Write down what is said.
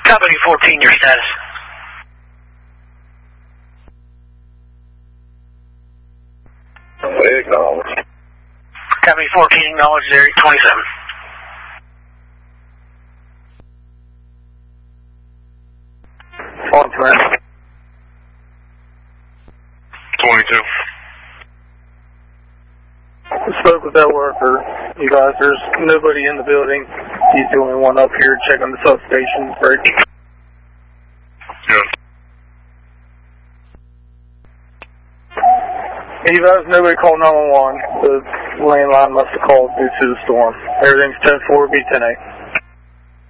Company 14, your status. Acknowledge. Company 14, acknowledge area 27. On command. 22. Spoke with that worker. You guys, there's nobody in the building. He's the only one up here checking the substation break. Good. You guys, nobody called 911. The landline must have called due to the storm. Everything's 10-4, be 10-8.